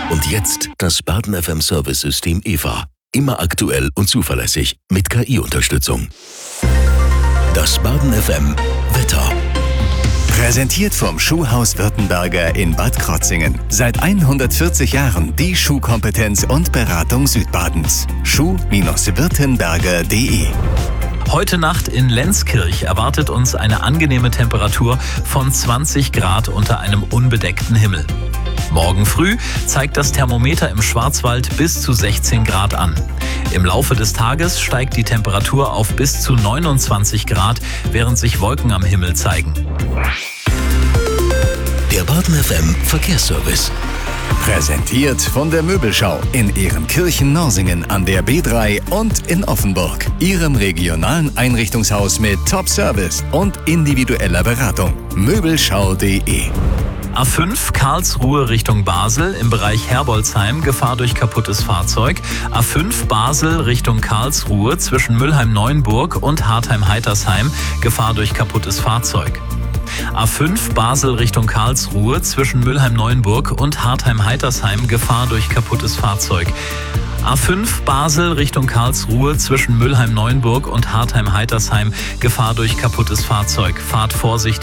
Und jetzt das Baden FM Service System EVA. Immer aktuell und zuverlässig mit KI-Unterstützung. Das Baden FM Wetter. Präsentiert vom Schuhhaus Württemberger in Bad Krotzingen. Seit 140 Jahren die Schuhkompetenz und Beratung Südbadens. Schuh-württemberger.de. Heute Nacht in Lenzkirch erwartet uns eine angenehme Temperatur von 20 Grad unter einem unbedeckten Himmel. Morgen früh zeigt das Thermometer im Schwarzwald bis zu 16 Grad an. Im Laufe des Tages steigt die Temperatur auf bis zu 29 Grad, während sich Wolken am Himmel zeigen. Der Baden FM Verkehrsservice. Präsentiert von der Möbelschau in Ehrenkirchen-Norsingen an der B3 und in Offenburg. Ihrem regionalen Einrichtungshaus mit Top-Service und individueller Beratung. Möbelschau.de. A5 Karlsruhe Richtung Basel im Bereich Herbolzheim, Gefahr durch kaputtes Fahrzeug. A5 Basel Richtung Karlsruhe zwischen Mülheim-Neuenburg und Hartheim-Heitersheim, Gefahr durch kaputtes Fahrzeug. A5 Basel Richtung Karlsruhe zwischen Mülheim-Neuenburg und Hartheim-Heitersheim, Gefahr durch kaputtes Fahrzeug. A5 Basel Richtung Karlsruhe zwischen Mülheim-Neuenburg und Hartheim-Heitersheim, Gefahr durch kaputtes Fahrzeug. Fahrt vorsichtig.